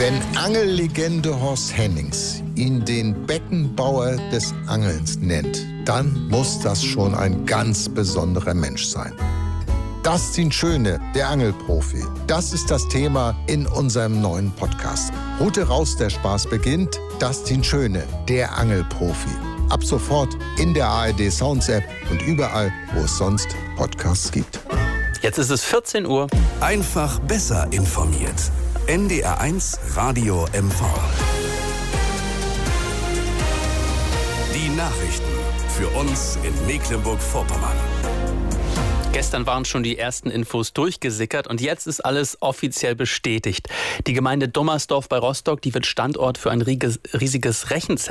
Wenn Angellegende Horst Hennings ihn den Beckenbauer des Angelns nennt, dann muss das schon ein ganz besonderer Mensch sein. Dustin Schöne, der Angelprofi. Das ist das Thema in unserem neuen Podcast. Route raus, der Spaß beginnt. Dustin Schöne, der Angelprofi. Ab sofort in der ARD Sounds App und überall, wo es sonst Podcasts gibt. Jetzt ist es 14 Uhr. Einfach besser informiert. NDR1 Radio MV. Die Nachrichten für uns in Mecklenburg-Vorpommern. Gestern waren schon die ersten Infos durchgesickert und jetzt ist alles offiziell bestätigt. Die Gemeinde Dommersdorf bei Rostock, die wird Standort für ein riesiges Rechenzentrum